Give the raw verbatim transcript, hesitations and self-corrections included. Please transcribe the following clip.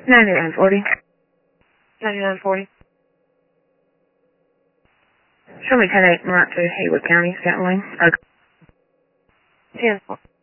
ninety-nine forty. ninety-nine forty. Show me ten eight, Mark to Haywood County, Scotland. Or ten four.